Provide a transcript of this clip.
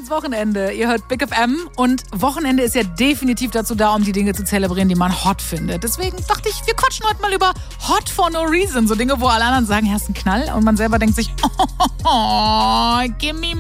ins Wochenende. Ihr hört Big FM und Wochenende ist ja definitiv dazu da, um die Dinge zu zelebrieren, die man hot findet. Deswegen dachte ich, wir quatschen heute mal über Hot for no reason. So Dinge, wo alle anderen sagen, hast einen Knall und man selber denkt sich, oh, gimme